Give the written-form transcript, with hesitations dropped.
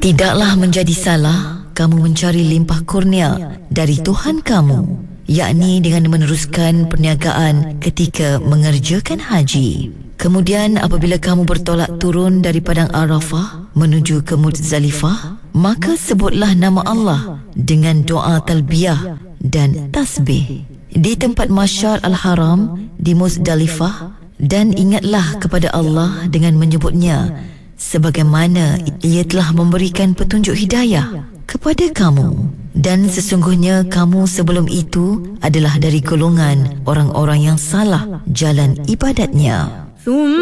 Tidaklah menjadi salah kamu mencari limpah kurnia dari Tuhan kamu, yakni dengan meneruskan perniagaan ketika mengerjakan haji. Kemudian apabila kamu bertolak turun dari Padang Arafah menuju ke Muzdalifah, maka sebutlah nama Allah dengan doa talbiyah dan tasbih di tempat Masyar Al-Haram di Muzdalifah, dan ingatlah kepada Allah dengan menyebutnya sebagaimana Ia telah memberikan petunjuk hidayah kepada kamu. Dan sesungguhnya kamu sebelum itu adalah dari golongan orang-orang yang salah jalan ibadatnya.